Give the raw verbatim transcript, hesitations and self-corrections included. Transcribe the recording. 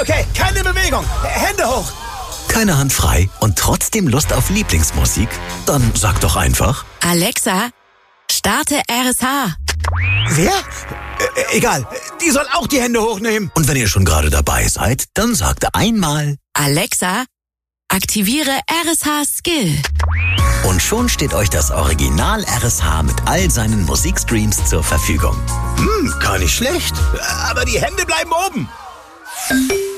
Okay, keine Bewegung. Hände hoch. Keine Hand frei und trotzdem Lust auf Lieblingsmusik? Dann sag doch einfach: Alexa, starte R S H. Wer? Äh, egal, die soll auch die Hände hochnehmen. Und wenn ihr schon gerade dabei seid, dann sagt einmal: Alexa, aktiviere R S H Skill. Und schon steht euch das Original R S H mit all seinen Musikstreams zur Verfügung. Hm, gar nicht schlecht. Aber die Hände bleiben oben.